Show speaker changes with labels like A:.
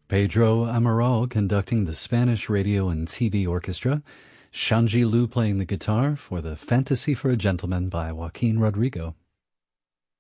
A: Pedro Amaral conducting the Spanish Radio and TV Orchestra, Shanji Lu playing the guitar for the Fantasy for a Gentleman by Joaquin Rodrigo.